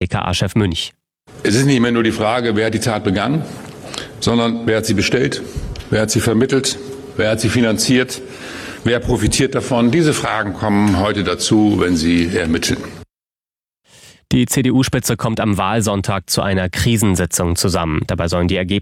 BKA-Chef Münch. Es ist nicht mehr nur die Frage, wer hat die Tat begangen, sondern wer hat sie bestellt, wer hat sie vermittelt, wer hat sie finanziert, wer profitiert davon. Diese Fragen kommen heute dazu, wenn Sie ermitteln. Die CDU-Spitze kommt am Wahlsonntag zu einer Krisensitzung zusammen. Dabei sollen die Ergebnisse